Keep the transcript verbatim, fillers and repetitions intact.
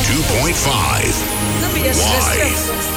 two point five. No, but yes, yes, Why? yes.